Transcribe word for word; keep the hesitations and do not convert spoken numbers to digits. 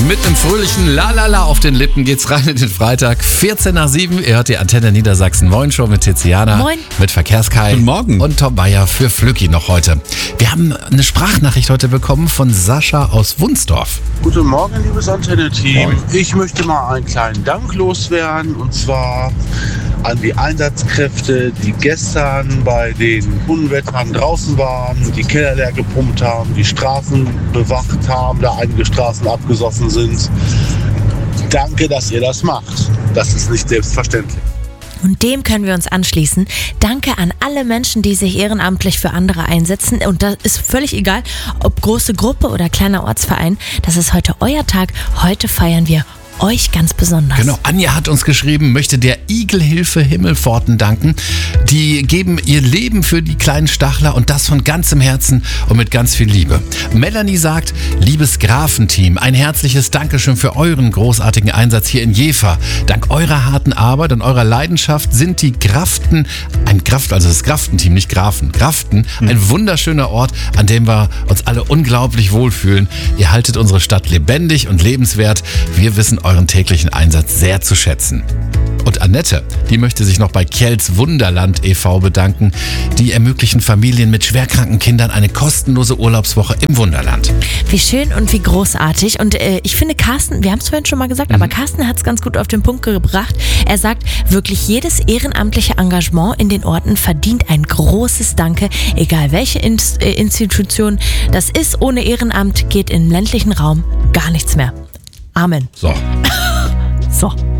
Mit einem fröhlichen Lalala auf den Lippen geht's rein in den Freitag. vierzehn nach sieben. Ihr hört die Antenne Niedersachsen Moin Show mit Tiziana. Moin. Mit Verkehrskai. Guten Morgen. Und Tom Bayer für Flücki noch heute. Wir haben eine Sprachnachricht heute bekommen von Sascha aus Wunsdorf. Guten Morgen, liebes Antenne-Team. Ich möchte mal einen kleinen Dank loswerden, und zwar an die Einsatzkräfte, die gestern bei den Unwettern draußen waren, die Keller leer gepumpt haben, die Straßen bewacht haben, da einige Straßen abgesoffen sind. Danke, dass ihr das macht. Das ist nicht selbstverständlich. Und dem können wir uns anschließen. Danke an alle Menschen, die sich ehrenamtlich für andere einsetzen. Und das ist völlig egal, ob große Gruppe oder kleiner Ortsverein. Das ist heute euer Tag. Heute feiern wir euch ganz besonders. Genau, Anja hat uns geschrieben, möchte der Igelhilfe Himmelpforten danken. Die geben ihr Leben für die kleinen Stachler und das von ganzem Herzen und mit ganz viel Liebe. Melanie sagt, liebes Grafenteam, ein herzliches Dankeschön für euren großartigen Einsatz hier in Jever. Dank eurer harten Arbeit und eurer Leidenschaft sind die Graften, ein Graft, also das Graftenteam, nicht Grafen, Graften, mhm. ein wunderschöner Ort, an dem wir uns alle unglaublich wohlfühlen. Ihr haltet unsere Stadt lebendig und lebenswert. Wir wissen euren täglichen Einsatz sehr zu schätzen. Und Annette, die möchte sich noch bei Kjells Wunderland e V bedanken. Die ermöglichen Familien mit schwerkranken Kindern eine kostenlose Urlaubswoche im Wunderland. Wie schön und wie großartig. Und äh, ich finde, Carsten, wir haben es vorhin schon mal gesagt, mhm. aber Carsten hat es ganz gut auf den Punkt gebracht. Er sagt, wirklich jedes ehrenamtliche Engagement in den Orten verdient ein großes Danke, egal welche Inst- äh, Institution das ist. Ohne Ehrenamt geht im ländlichen Raum gar nichts mehr. Amen. So. So.